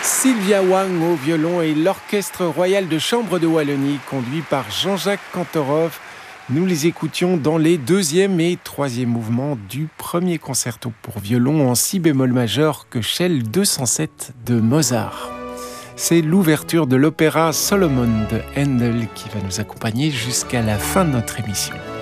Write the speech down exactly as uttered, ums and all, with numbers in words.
Sylvia Wang au violon et l'Orchestre royal de chambre de Wallonie, conduit par Jean-Jacques Kantorov. Nous les écoutions dans les deuxième et troisième mouvements du premier concerto pour violon en si bémol majeur que Shell deux cent sept de Mozart. C'est l'ouverture de l'opéra Solomon de Handel qui va nous accompagner jusqu'à la fin de notre émission.